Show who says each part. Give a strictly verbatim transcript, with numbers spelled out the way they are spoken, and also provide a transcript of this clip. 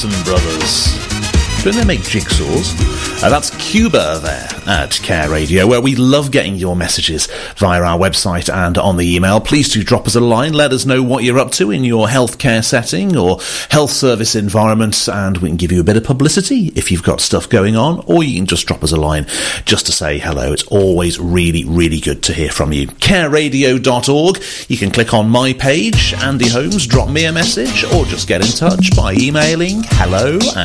Speaker 1: Wilson Brothers. Don't they make jigsaws? Uh, that's Cuba there at Care Radio, where we love getting your messages via our website and on the email. Please do drop us a line. Let us know what you're up to in your healthcare setting or health service environment, and we can give you a bit of publicity if you've got stuff going on, or you can just drop us a line just to say hello. It's always really, really good to hear from you. care radio dot org. You can click on my page, Andy Holmes, drop me a message, or just get in touch by emailing hello